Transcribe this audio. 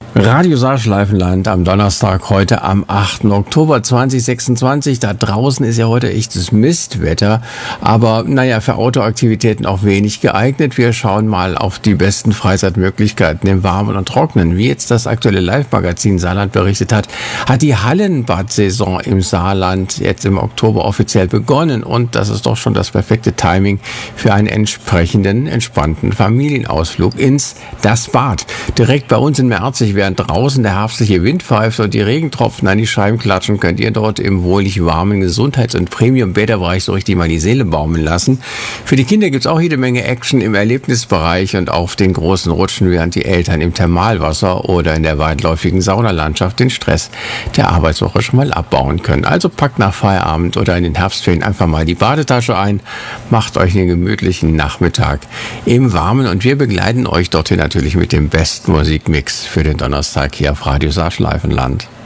Radio Saarschleifenland am Donnerstag, heute am 8. Oktober 2026. Da draußen ist ja heute echtes Mistwetter, aber für Outdoor-Aktivitäten auch wenig geeignet. Wir schauen mal auf die besten Freizeitmöglichkeiten im Warmen und Trocknen. Wie jetzt das aktuelle Live-Magazin Saarland berichtet hat die Hallenbad-Saison im Saarland jetzt im Oktober offiziell begonnen. Und das ist doch schon das perfekte Timing für einen entsprechenden, entspannten Familienausflug ins Das Bad. Direkt bei uns in Merzig, während draußen der herbstliche Wind pfeift und die Regentropfen an die Scheiben klatschen, könnt ihr dort im wohlig warmen Gesundheits- und Premium-Bäderbereich so richtig mal die Seele baumeln lassen. Für die Kinder gibt's auch jede Menge Action im Erlebnisbereich und auf den großen Rutschen, während die Eltern im Thermalwasser oder in der weitläufigen Saunalandschaft den Stress der Arbeitswoche schon mal abbauen können. Also packt nach Feierabend oder in den Herbstferien einfach mal die Badetasche ein, macht euch einen gemütlichen Nachmittag im Warmen und wir begleiten euch dorthin natürlich mit dem besten Musikmix für den Donnerstag hier auf Radio Saarschleifenland.